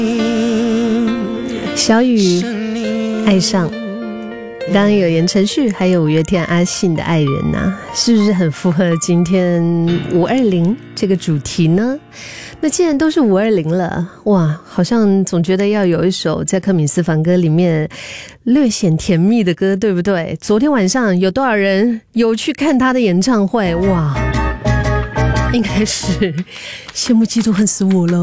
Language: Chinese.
小雨爱上，当然有言承旭还有五月天阿信的爱人啊，是不是很符合今天520这个主题呢？那既然都是520了，哇，好像总觉得要有一首在柯敏私房歌里面略显甜蜜的歌，对不对？昨天晚上有多少人有去看他的演唱会？哇，应该是羡慕嫉妒恨死我了。